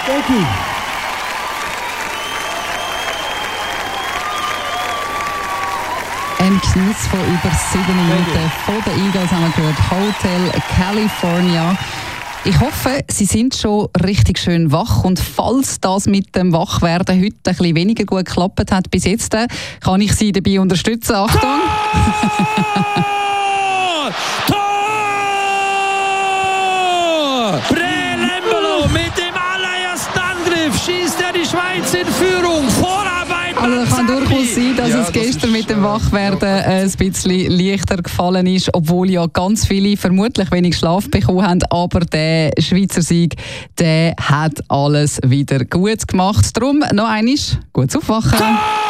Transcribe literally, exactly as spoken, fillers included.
Thank you. Ein Genuss von über sieben Minuten von den Eagles haben wir gehört. Hotel California. Ich hoffe, Sie sind schon richtig schön wach und falls das mit dem Wachwerden heute ein bisschen weniger gut geklappt hat bis jetzt, kann ich Sie dabei unterstützen. Achtung! Tor! Brelembolo mit dem allerersten Angriff schießt er die Schweiz in Führung. Vorarbeit. Also es kann durchaus sein, dass ja, es gestern das mit dem Wachwerden ein bisschen leichter gefallen ist, obwohl ja ganz viele vermutlich wenig Schlaf bekommen haben. Aber der Schweizer Sieg, der hat alles wieder gut gemacht. Darum noch einmal gutes Aufwachen.